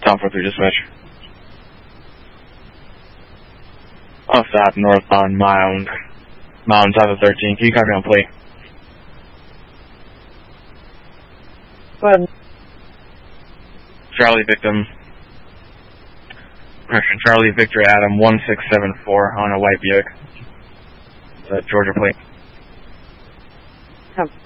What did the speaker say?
Tom 43 dispatch. I'll stop northbound Mound south of 13. Can you copy on plate? Go ahead. Charlie Victim. Correction, Charlie Victor Adam 1674 on a white Buick. Georgia plate. Come.